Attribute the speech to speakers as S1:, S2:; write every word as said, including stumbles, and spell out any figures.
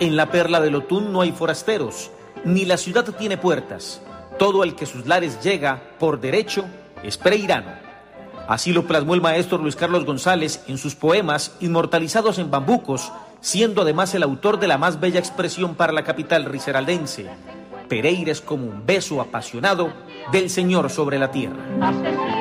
S1: En la perla del Otún no hay forasteros, ni la ciudad tiene puertas. Todo el que sus lares llega, por derecho, es pereirano. Así lo plasmó el maestro Luis Carlos González en sus poemas inmortalizados en bambucos, siendo además el autor de la más bella expresión para la capital risaraldense. Pereira es como un beso apasionado del Señor sobre la tierra.